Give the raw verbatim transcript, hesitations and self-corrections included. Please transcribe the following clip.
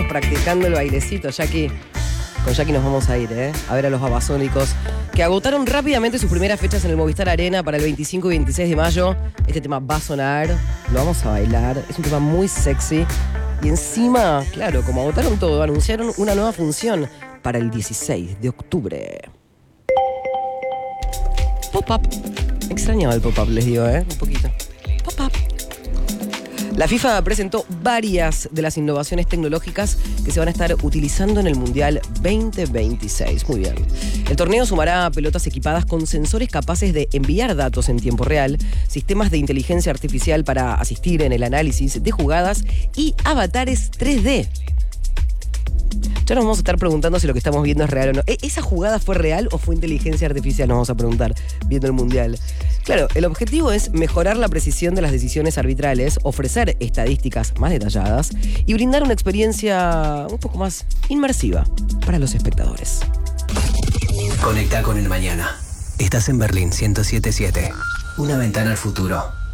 practicando el bailecito, Jackie. Con Jackie nos vamos a ir, ¿eh? A ver a los Babasónicos, que agotaron rápidamente sus primeras fechas en el Movistar Arena para el veinticinco y veintiséis de mayo. Este tema va a sonar, lo vamos a bailar. Es un tema muy sexy. Y encima, claro, como agotaron todo, anunciaron una nueva función para el dieciséis de octubre. Pop-up. Extrañaba el pop-up, les digo, ¿eh? Un poquito. Pop-up. La FIFA presentó varias de las innovaciones tecnológicas que se van a estar utilizando en el Mundial veinte veintiséis. Muy bien. El torneo sumará pelotas equipadas con sensores capaces de enviar datos en tiempo real, sistemas de inteligencia artificial para asistir en el análisis de jugadas y avatares tres D. Ya nos vamos a estar preguntando si lo que estamos viendo es real o no. ¿Esa jugada fue real o fue inteligencia artificial? Nos vamos a preguntar viendo el Mundial. Claro, el objetivo es mejorar la precisión de las decisiones arbitrales, ofrecer estadísticas más detalladas y brindar una experiencia un poco más inmersiva para los espectadores. Conecta con el mañana. Estás en Berlín ciento siete punto siete. Una ventana al futuro.